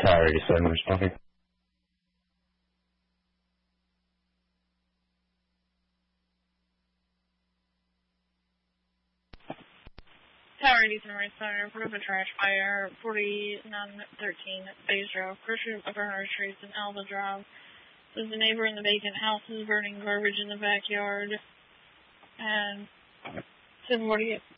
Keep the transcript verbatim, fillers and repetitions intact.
Tower eighty-seven responding. Tower eighty-seven responding. Report of a trash fire, forty-nine thirteen Bays Drive. Crucial upper Hard Streets and Alba Drive. There's a neighbor in the vacant house is burning garbage in the backyard. And seven forty-eight.